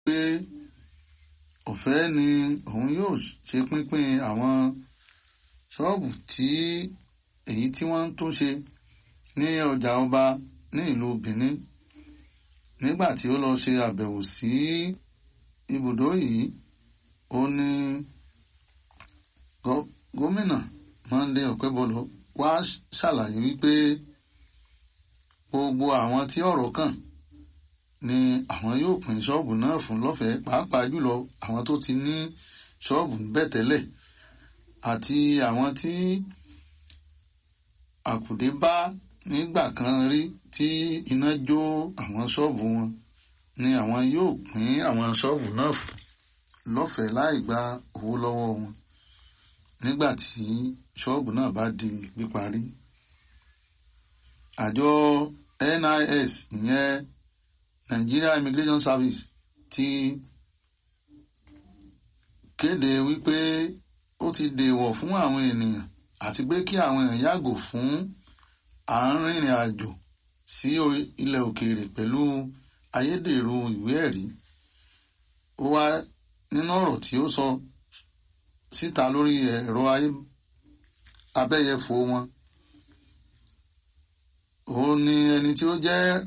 pé ọ̀fẹ́ ni òun yóò ṣe pínpín àwọn ṣọ́ọ̀bù èyí tí wọ́n ń tún ṣe ní ọjà ọba ní ìlú Benin. Nígbà tí ó lọ ṣe àbẹ̀wò sí ibùdó yìí, ó ní gómìnà Monday Okebolo wá ṣàlàyé wípé gbogbo àwọn tí ọ̀rọ̀ kàn ni àwọn yóò pín ṣọ́ọ̀bù náà fún lọ́fẹ̀ẹ́, pàápàá jùlọ àwọn tó ti ní ṣọ́ọ̀bù bẹ́ẹ̀ tẹ́lẹ̀ àti àwọn tí àkùdé bá nígbà kan rí tí iná jó àwọn ṣọ́ọ̀bù wọn ni àwọn yóò pín àwọn ṣọ́ọ̀bù náà fún lọ́fẹ̀ẹ́ láì gba owó lọ́wọ́ wọn nígbà tí ṣọ́ọ̀bù náà bá di píparí. Àjọ NIS ìyẹn Nigeria Immigration Service ti kéde wípé ó ti dèwọ̀ fún àwọn ènìyàn àti pé kí àwọn èèyàn yàgò fún àárìnrìn àjò sí ilẹ̀ òkèèrè pẹ̀lú ayédèrú ìwé ẹ̀rí. Ó wá nínú ọ̀rọ̀ tí ó sọ síta lórí ẹ̀rọ abẹ́yẹfò wọn. Ó ní ẹni tí ó jẹ́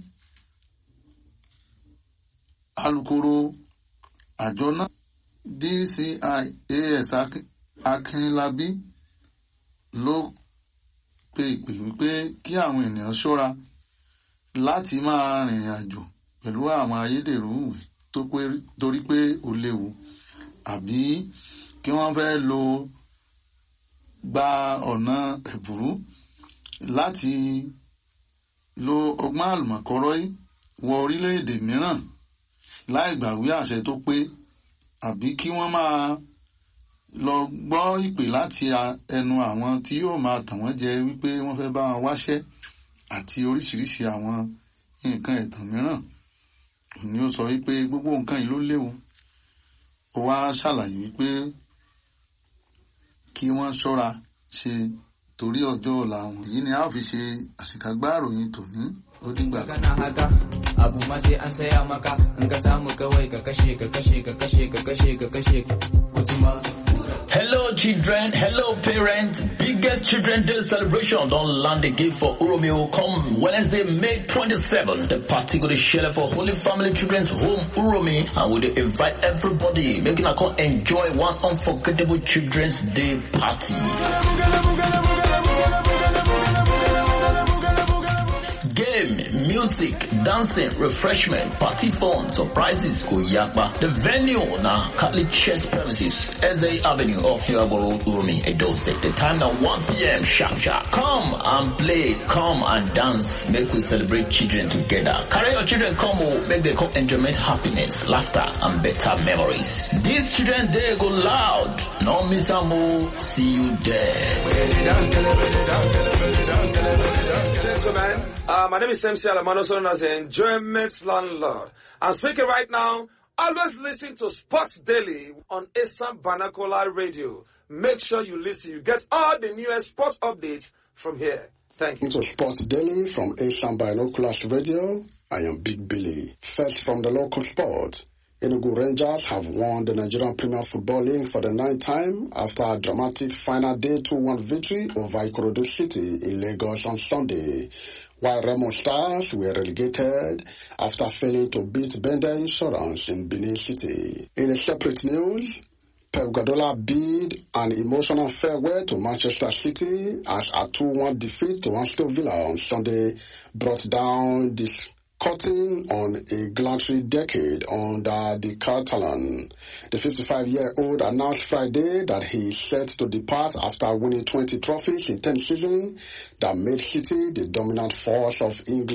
alukoro àjọ náà DCI AS Akínlábí ló pe ìpè wípé kí àwọn ènìyàn ṣọ́ra láti máa rìnrìn àjò pẹ̀lú àwọn ayédèrú ìwé torí pé ó léwu, àbí kí wọ́n fẹ́ gba ọ̀nà ẹ̀bùrú láti lo ọgbọ́n àlùmọ̀kọ́rọ́ wọ orílẹ̀-èdè mìíràn láì gbàwé àṣẹ tó pé, àbí kí wọ́n máa lọ gbọ́ ìpè láti ẹnu àwọn tí yóò máa tàn wọ́n jẹ wípé wọ́n fẹ́ bá wọn wáṣẹ́ àti oríṣiríṣi àwọn nǹkan ẹ̀tàn mìíràn. Ni ó sọ wípé gbogbo nǹkan yìí ló léwu. Ó wá ṣàlàyé wípé kí wọ́n ṣọ́ra ṣe torí ọjọ́ ọ̀la wọn. Èyí ni a ó fi ṣe àṣìkágbá ìròyìn tòní. Ó dìgbà. Abu ma sai an saya maka in ka samu kawai ka kashe kutuma. Hello children, hello parents. Biggest Children's Day celebration don't land again for Uromeo come Wednesday, May 27th. The party go to share for Holy Family Children's Home Uromi, and we will invite everybody making a come enjoy one unforgettable Children's Day party. Game, music, dancing, refreshment, party fun, surprises, Kuyakba. The venue now Catholic Church premises, Esday Avenue off Yuaboro Urumi, Edo State. The time now 1 p.m. sharp. Come and play, come and dance, make we celebrate children together. Carry your children come, make them come enjoyment, happiness, laughter, and better memories. This Children's Day go loud. No miss a move. See you there. Gentlemen, my name is MC Alamano, known as the Enjoyment Landlord. I'm speaking right now. Always listen to Sports Daily on Asam Banakola Radio. Make sure you listen. You get all the newest sports updates from here. Thank you. To Sports Daily from Asam Binoculars Radio, I am Big Billy. First from the local sport. Enugu Rangers have won the Nigerian Premier Football League for the 9th time after a dramatic final day 2-1 victory over Ikorodu City in Lagos on Sunday, while Remo Stars were relegated after failing to beat Bender Insurance in Benin City. In a separate news, Pep Guardiola bid an emotional farewell to Manchester City as a 2-1 defeat to Aston Villa on Sunday brought down this cutting on a glancy decade under the Catalan. The 55-year-old announced Friday that he is set to depart after winning 20 trophies in 10 seasons that made City the dominant force of English